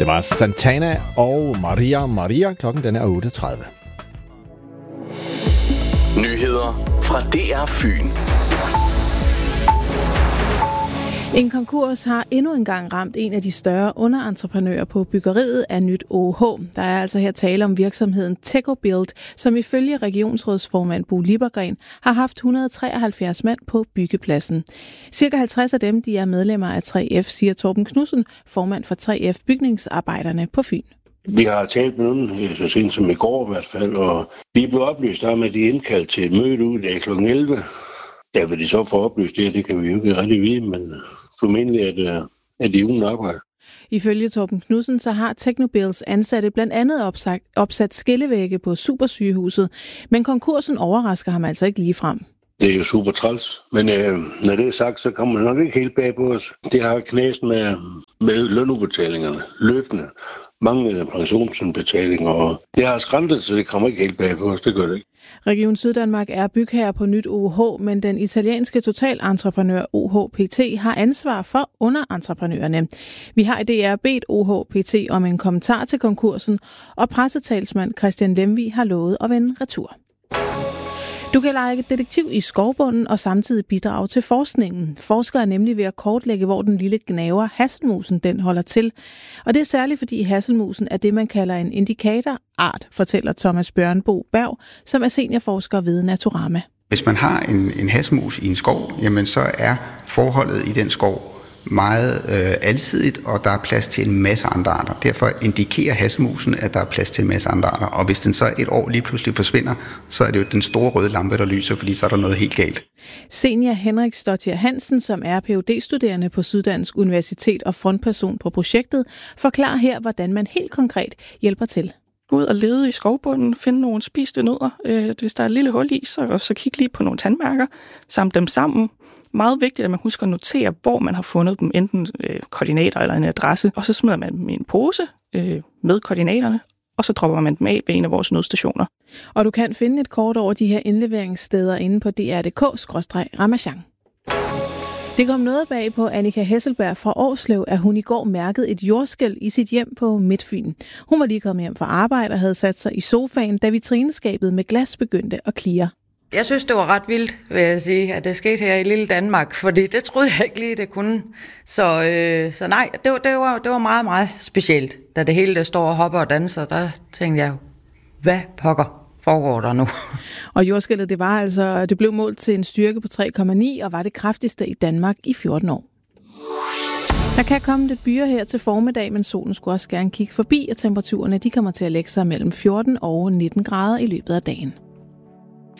Det var Santana og Maria. Klokken den er 8:30. Nyheder fra DR Fyn. En konkurs har endnu engang ramt en af de større underentreprenører på byggeriet af nyt OH. Der er altså her tale om virksomheden TecoBuild, som ifølge regionsrådsformand Bo Liebergren har haft 173 mand på byggepladsen. Cirka 50 af dem de er medlemmer af 3F, siger Torben Knudsen, formand for 3F Bygningsarbejderne på Fyn. Vi har talt med nogen, så sent som i går i hvert fald, og vi blev oplyst om, at de er indkaldt til et møde ud af kl. 11. Der vil de så få oplyst det kan vi jo ikke rigtig vide, men formentlig er de uden arbejde. Ifølge Torben Knudsen, så har TecoBuilds ansatte blandt andet opsat skillevægge på Supersygehuset, men konkursen overrasker ham altså ikke ligefrem. Det er jo super træls, men når det er sagt, så kommer man nok ikke helt bag på os. Det har knæst med lønudbetalingerne løbende. Mange pensionsindbetalinger, og det har skræntet, så det kommer ikke helt bag på os. Det gør det ikke. Region Syddanmark er bygherre på nyt OH, men den italienske totalentreprenør OHPT har ansvar for underentreprenørerne. Vi har i DR bedt OHPT om en kommentar til konkursen, og pressetalsmand Christian Lemvig har lovet at vende retur. Du kan lege detektiv i skovbunden og samtidig bidrage til forskningen. Forskere er nemlig ved at kortlægge, hvor den lille gnaver hasselmusen den holder til. Og det er særligt, fordi hasselmusen er det, man kalder en indikatorart, fortæller Thomas Bjørnbo Berg, som er seniorforsker ved Naturama. Hvis man har en hasselmus i en skov, jamen så er forholdet i den skov meget alsidigt, og der er plads til en masse andre arter. Derfor indikerer hasselmusen, at der er plads til en masse andre arter. Og hvis den så et år lige pludselig forsvinder, så er det jo den store røde lampe, der lyser, fordi så er der noget helt galt. Senior Henrik Stottier Hansen, som er Ph.D.-studerende på Syddansk Universitet og frontperson på projektet, forklarer her, hvordan man helt konkret hjælper til. Gå ud og lede i skovbunden, finde nogle spiste nødder. Hvis der er et lille hul i, så kig lige på nogle tandmærker, samle dem sammen. Meget vigtigt, at man husker at notere, hvor man har fundet dem, enten koordinater eller en adresse, og så smider man dem i en pose med koordinaterne, og så dropper man dem af ved en af vores nødstationer. Og du kan finde et kort over de her indleveringssteder inde på dr.dk/Ramachan. Det kom noget bag på Annika Hesselberg fra Årslev, at hun i går mærkede et jordskælv i sit hjem på Midtfyn. Hun var lige kommet hjem fra arbejde og havde sat sig i sofaen, da vitrineskabet med glas begyndte at klirre. Jeg synes, det var ret vildt, vil jeg sige, at det skete her i lille Danmark, fordi det troede jeg ikke lige, det kunne. Så nej, det var meget, meget specielt. Da det hele det står og hopper og danser, der tænkte jeg, hvad pokker foregår der nu? Og jordskælvet, det blev målt til en styrke på 3,9 og var det kraftigste i Danmark i 14 år. Der kan komme lidt byer her til formiddag, men solen skulle også gerne kigge forbi, og temperaturerne de kommer til at lægge sig mellem 14 og 19 grader i løbet af dagen.